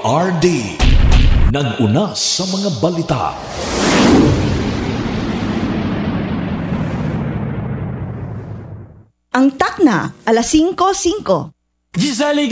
DZRD. Nag-una sa mga balita. Ang takna, alas 5:05. Giselle